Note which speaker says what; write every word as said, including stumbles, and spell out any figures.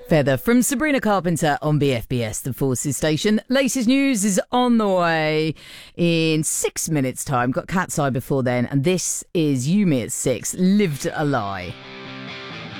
Speaker 1: Feather from Sabrina Carpenter on B F B S, the Forces station. Latest news is on the way in six minutes' time. Got Cat's Eye before then, and this is You Me at Six, Lived a Lie.